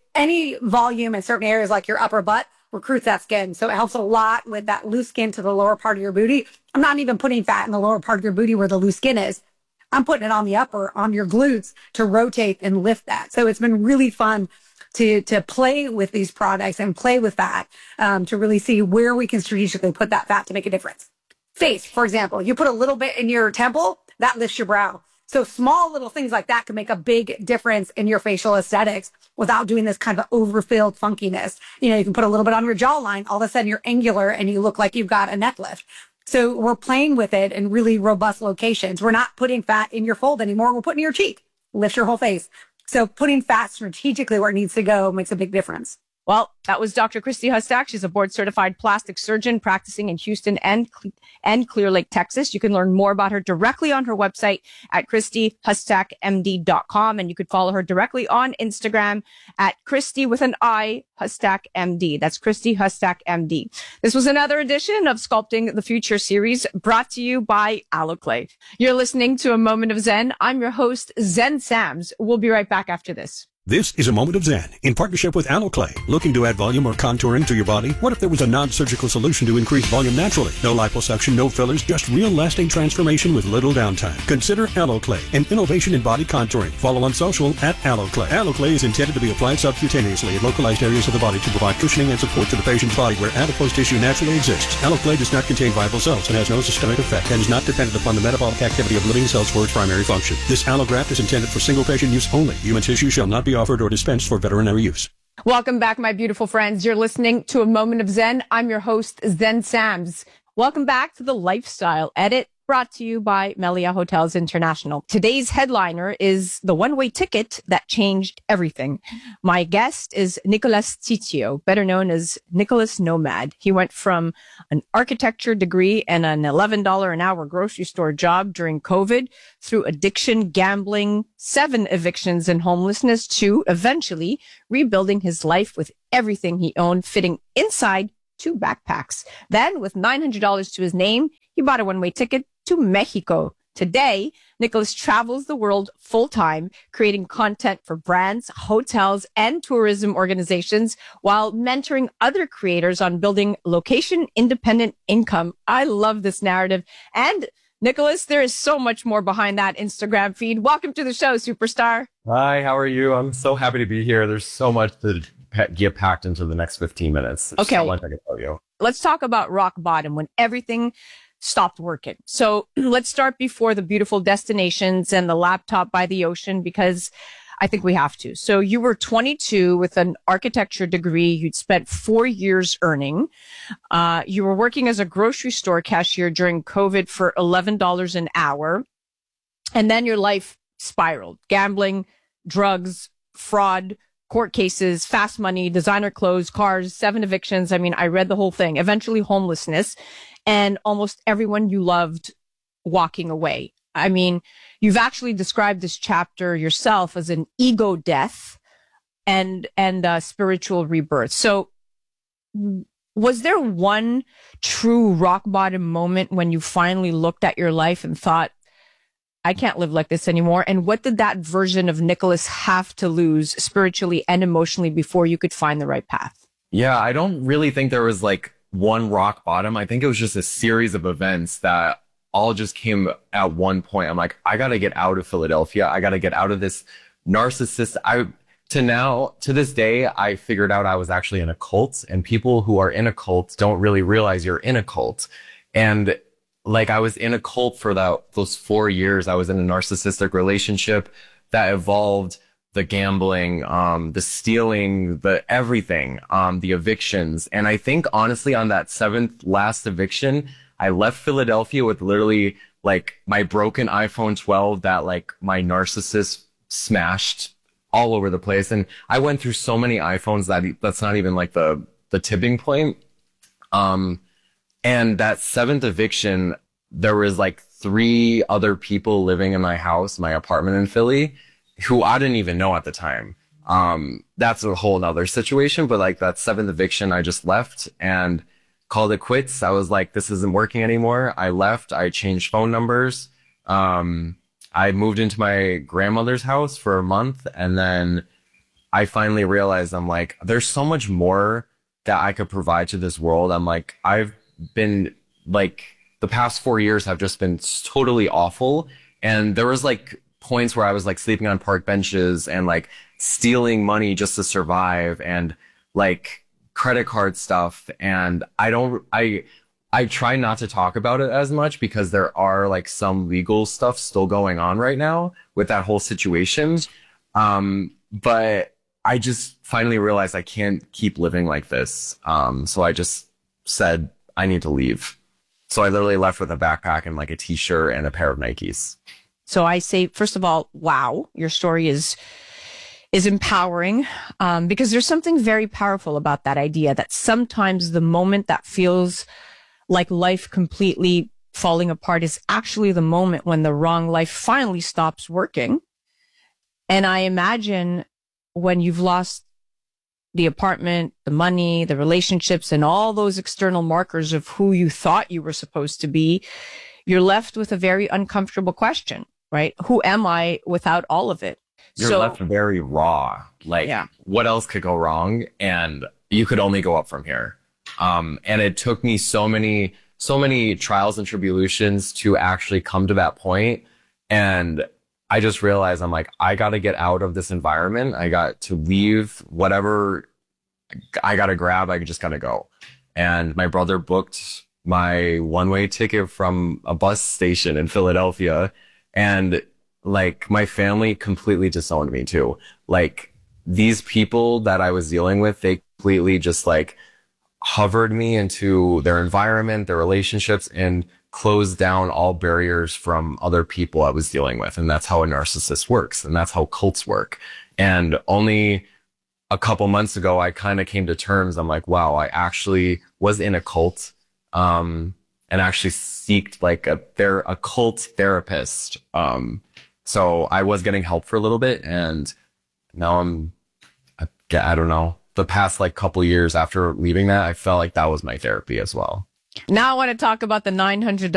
Any volume in certain areas like your upper butt recruits that skin, so it helps a lot with that loose skin to the lower part of your booty. I'm not even putting fat in the lower part of your booty where the loose skin is. I'm putting it on the upper, on your glutes to rotate and lift that. So it's been really fun to play with these products and play with fat to really see where we can strategically put that fat to make a difference. Face, for example, you put a little bit in your temple, that lifts your brow. So small little things like that can make a big difference in your facial aesthetics without doing this kind of overfilled funkiness. You can put a little bit on your jawline, all of a sudden you're angular and you look like you've got a neck lift. So we're playing with it in really robust locations. We're not putting fat in your fold anymore. We're putting in your cheek, lift your whole face. So putting fat strategically where it needs to go makes a big difference. Well, that was Dr. Christy Hustak. She's a board-certified plastic surgeon practicing in Houston and Clear Lake, Texas. You can learn more about her directly on her website at ChristyHustakMD.com, and you could follow her directly on Instagram at Christy with an I, Hustak MD. That's Christy Hustak MD. This was another edition of Sculpting the Future series brought to you by Alloclay. You're listening to A Moment of Zen. I'm your host, Zen Sams. We'll be right back after this. This is A Moment of Zen in partnership with Alloclay. Looking to add volume or contouring to your body? What if there was a non-surgical solution to increase volume naturally? No liposuction, no fillers, just real lasting transformation with little downtime. Consider Alloclay, an innovation in body contouring. Follow on social at Alloclay. Alloclay is intended to be applied subcutaneously in localized areas of the body to provide cushioning and support to the patient's body where adipose tissue naturally exists. Alloclay does not contain viable cells and has no systemic effect and is not dependent upon the metabolic activity of living cells for its primary function. This allograft is intended for single patient use only. Human tissue shall not be offered or dispensed for veterinary use. Welcome back, my beautiful friends. You're listening to A Moment of Zen. I'm your host, Zen Sams. Welcome back to the Lifestyle Edit, brought to you by Melia Hotels International. Today's headliner is the one-way ticket that changed everything. My guest is Nicolas Titio, better known as Nicolas Nomad. He went from an architecture degree and an $11 an hour grocery store job during COVID through addiction, gambling, 7 evictions and homelessness to eventually rebuilding his life with everything he owned fitting inside 2 backpacks. Then, with $900 to his name, he bought a one-way ticket to Mexico. Today, Nicolas travels the world full-time, creating content for brands, hotels, and tourism organizations while mentoring other creators on building location-independent income. I love this narrative. And Nicolas, there is so much more behind that Instagram feed. Welcome to the show, superstar. Hi, how are you? I'm so happy to be here. There's so much to get packed into the next 15 minutes. There's so much I can tell you. Let's talk about rock bottom, when everything stopped working. So let's start before the beautiful destinations and the laptop by the ocean, because I think we have to. So you were 22 with an architecture degree. You'd spent 4 years earning. You were working as a grocery store cashier during COVID for $11 an hour. And then your life spiraled. Gambling, drugs, fraud, court cases, fast money, designer clothes, cars, 7 evictions. I mean, I read the whole thing. Eventually homelessness, and almost everyone you loved walking away. I mean, you've actually described this chapter yourself as an ego death and spiritual rebirth. So was there one true rock bottom moment when you finally looked at your life and thought, I can't live like this anymore? And what did that version of Nicolas have to lose spiritually and emotionally before you could find the right path? Yeah, I don't really think there was like one rock bottom. I think it was just a series of events that all just came at one point. I'm like, I got to get out of Philadelphia. I got to get out of this narcissist. To this day, I figured out I was actually in a cult, and people who are in a cult don't really realize you're in a cult. And like, I was in a cult for those 4 years. I was in a narcissistic relationship that evolved the gambling, the stealing, the everything, the evictions. And I think honestly on that 7th last eviction, I left Philadelphia with literally like my broken iPhone 12 that like my narcissist smashed all over the place. And I went through so many iPhones that's not even like the tipping point. And that 7th eviction, there was like 3 other people living in my house, my apartment in Philly, who I didn't even know at the time. That's a whole nother situation, but like that 7th eviction, I just left and called it quits. I was like, this isn't working anymore. I left. I changed phone numbers. I moved into my grandmother's house for a month, and then I finally realized, I'm like, there's so much more that I could provide to this world. I'm like, I've been like, the past 4 years have just been totally awful. And there was like points where I was like sleeping on park benches and like stealing money just to survive, and like credit card stuff. And I try not to talk about it as much because there are like some legal stuff still going on right now with that whole situation. But I just finally realized I can't keep living like this. So I just said, I need to leave. So I literally left with a backpack and like a t-shirt and a pair of Nikes. So I say, first of all, wow, your story is empowering, because there's something very powerful about that idea that sometimes the moment that feels like life completely falling apart is actually the moment when the wrong life finally stops working. And I imagine when you've lost the apartment, the money, the relationships, and all those external markers of who you thought you were supposed to be, you're left with a very uncomfortable question, right? Who am I without all of it? You're left very raw. Like, what else could go wrong? And you could only go up from here. And it took me so many trials and tribulations to actually come to that point. And I just realized, I'm like, I got to get out of this environment. I got to leave whatever I got to grab. I just got to go. And my brother booked my one-way ticket from a bus station in Philadelphia. And like, my family completely disowned me too. Like, these people that I was dealing with, they completely just like hovered me into their environment, their relationships, and closed down all barriers from other people I was dealing with. And that's how a narcissist works. And that's how cults work. And only a couple months ago, I kind of came to terms. I'm like, wow, I actually was in a cult, and actually seeked like a cult therapist. So I was getting help for a little bit, and now I don't know, the past like couple years after leaving that, I felt like that was my therapy as well. Now I want to talk about the $900